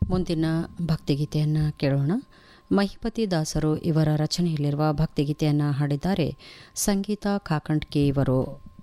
ಮುಂದಿನ ಭಕ್ತಿಗೀತೆಯನ್ನು ಕೇಳೋಣ. ಮಹಿಪತಿ ದಾಸರು ಇವರ ರಚನೆಯಲ್ಲಿರುವ ಭಕ್ತಿಗೀತೆಯನ್ನು ಹಾಡಿದ್ದಾರೆ ಸಂಗೀತ ಕಾಕಂಡ್ಕಿ ಇವರು.